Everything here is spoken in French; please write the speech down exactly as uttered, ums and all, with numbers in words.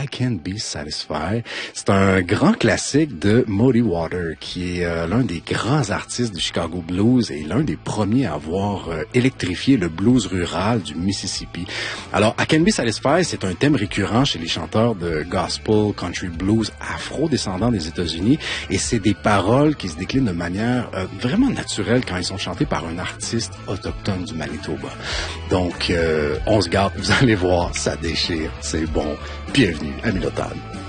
I Can't Be Satisfied. C'est un grand classique de Muddy Water, qui est euh, l'un des grands artistes du Chicago Blues et l'un des premiers à avoir euh, électrifié le blues rural du Mississippi. Alors, I Can't Be Satisfied, c'est un thème récurrent chez les chanteurs de gospel, country blues, afro-descendants des États-Unis, et c'est des paroles qui se déclinent de manière euh, vraiment naturelle quand ils sont chantés par un artiste autochtone du Manitoba. Donc, euh, on se garde, vous allez voir, ça déchire, c'est bon. Bienvenue à Mille Automne.